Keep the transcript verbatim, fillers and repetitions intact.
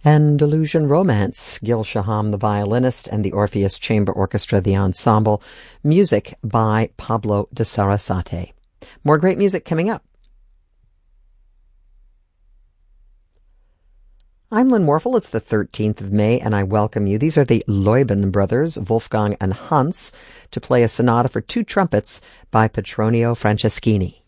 Andalusian Romance, Gil Shaham the violinist and the Orpheus Chamber Orchestra, the ensemble. Music by Pablo de Sarasate. More great music coming up. I'm Lynn Warfel. It's the thirteenth of May, and I welcome you. These are the Leuben brothers, Wolfgang and Hans, to play a sonata for two trumpets by Petronio Franceschini.